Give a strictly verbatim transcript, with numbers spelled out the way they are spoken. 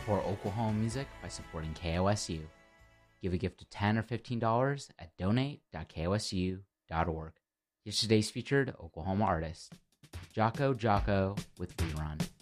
Support Oklahoma music by supporting K O S U. Give a gift of ten dollars or fifteen dollars at donate dot k o s u dot org. Here's today's featured Oklahoma artist, Jocko Jocko with Rerun.